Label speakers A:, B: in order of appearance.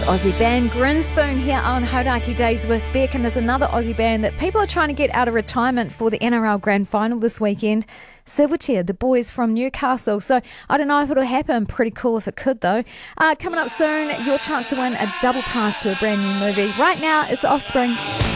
A: Aussie band Grinspoon here on Hodaki Days with Beck, and there's another Aussie band that people are trying to get out of retirement for the NRL Grand Final this weekend. Silverchair, the boys from Newcastle. So I don't know if it'll happen. Pretty cool if it could though. Coming up soon, your chance to win a double pass to a brand new movie. Right now, it's The Offspring.